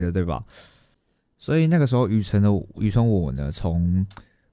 的，对吧？所以那个时候愚蠢我呢，从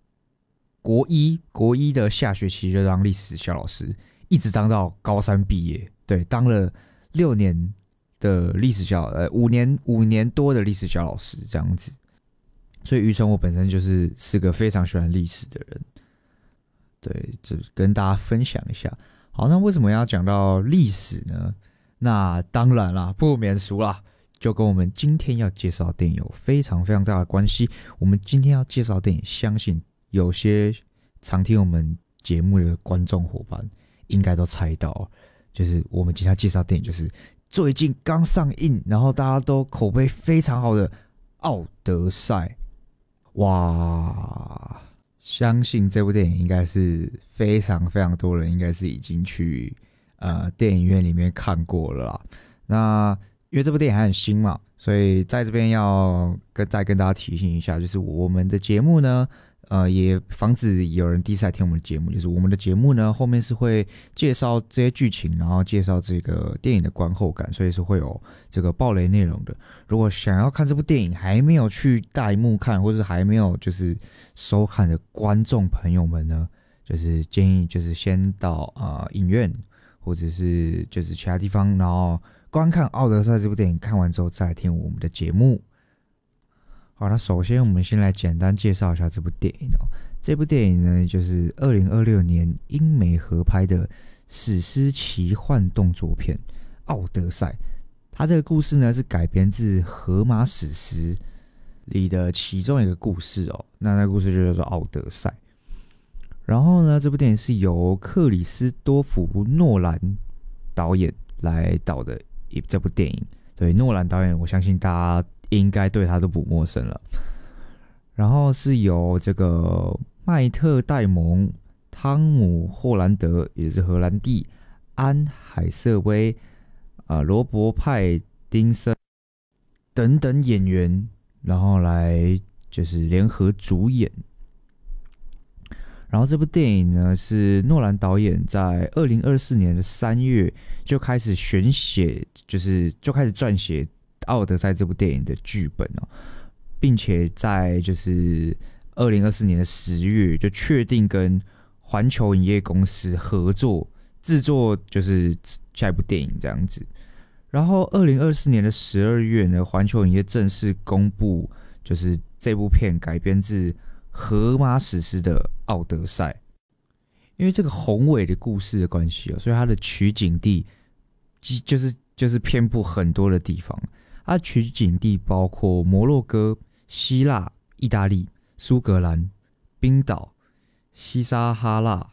国一的下学期就当历史小老师，一直当到高三毕业，对，当了6年的5年多的历史小老师这样子。所以愚蠢我本身是个非常喜欢历史的人，对，就跟大家分享一下。好，那为什么要讲到历史呢？那当然啦，不免俗啦，就跟我们今天要介绍的电影有非常非常大的关系。我们今天要介绍的电影，相信有些常听我们节目的观众伙伴应该都猜到，就是我们今天要介绍的电影就是最近刚上映，然后大家都口碑非常好的《奥德赛》。哇，相信这部电影应该是非常非常多人应该是已经去电影院里面看过了啦。那因为这部电影还很新嘛，所以在这边要再跟大家提醒一下，就是我们的节目呢，也防止有人第一次来听我们的节目，就是我们的节目呢后面是会介绍这些剧情，然后介绍这个电影的观后感，所以是会有这个爆雷内容的。如果想要看这部电影还没有去大荧幕看，或者还没有就是收看的观众朋友们呢，就是建议就是先到影院或者是就是其他地方，然后观看《奥德赛》这部电影，看完之后再来听我们的节目。好，那首先我们先来简单介绍一下这部电影哦。这部电影呢，就是2026年英美合拍的史诗奇幻动作片《奥德赛》。它这个故事呢是改编自荷马史诗里的其中一个故事哦。那故事就叫做《奥德赛》。然后呢，这部电影是由克里斯多弗诺兰导演来导的这部电影。对，诺兰导演，我相信大家应该对他都不陌生了。然后是由这个麦特戴蒙、汤姆霍兰德，也是荷兰弟，安海瑟薇、罗伯派丁森等等演员，然后来就是联合主演。然后这部电影呢，是诺兰导演在2024年的3月就开始选写，就开始撰写《奥德赛》这部电影的剧本哦，并且在就是2024年的10月就确定跟环球影业公司合作制作，就是下一部电影这样子。然后2024年的12月呢，环球影业正式公布，就是这部片改编自荷马史诗的《奥德赛》。因为这个宏伟的故事的关系哦，所以它的取景地就是遍布很多的地方。它的取景地包括摩洛哥、希腊、意大利、苏格兰、冰岛、西撒哈拉，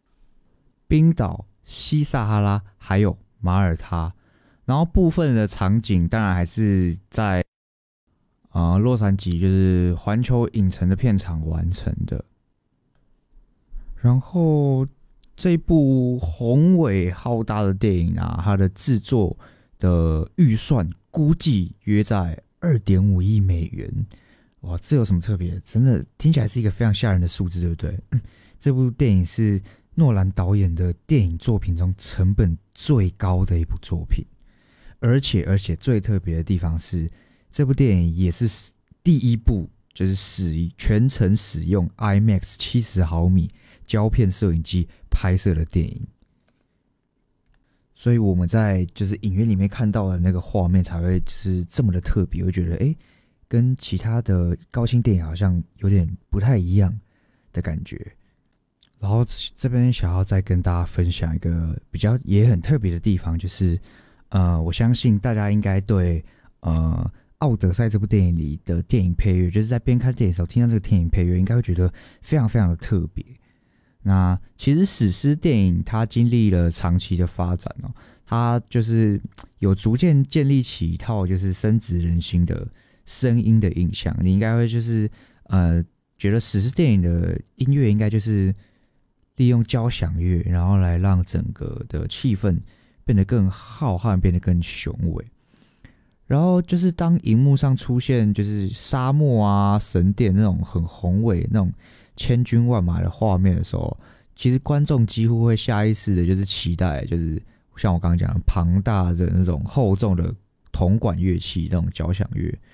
还有马耳他。然后部分的场景当然还是在洛杉矶，就是环球影城的片场完成的。然后这部宏伟浩大的电影啊，它的制作的预算估计约在2.5亿美元。哇，这有什么特别？真的听起来是一个非常吓人的数字，对不对？这部电影是诺兰导演的电影作品中成本最高的一部作品，而且最特别的地方是，这部电影也是第一部就是全程使用 IMAX 70毫米胶片摄影机拍摄的电影。所以我们在就是影院里面看到的那个画面才会是这么的特别，会觉得跟其他的高清电影好像有点不太一样的感觉。然后这边想要再跟大家分享一个比较也很特别的地方，就是我相信大家应该对奥德赛这部电影里的电影配乐，就是在边看电影的时候听到这个电影配乐，应该会觉得非常非常的特别。那其实史诗电影它经历了长期的发展哦，它就是有逐渐建立起一套就是深植人心的声音的印象。你应该会就是觉得史诗电影的音乐应该就是利用交响乐，然后来让整个的气氛变得更浩瀚，变得更雄伟。然后就是当荧幕上出现就是沙漠啊、神殿那种很宏伟、那种千军万马的画面的时候，其实观众几乎会下意识的就是期待，就是像我刚刚讲的庞大的那种厚重的铜管乐器那种交响乐，